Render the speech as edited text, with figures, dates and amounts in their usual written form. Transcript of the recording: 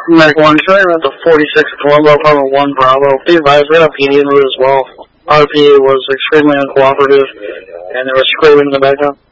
Mac 1, showing at the 46 Colombo, Apartment 1 Bravo. Be advised, we had a PD in route as well. RPA was extremely uncooperative, and there was screaming in the background.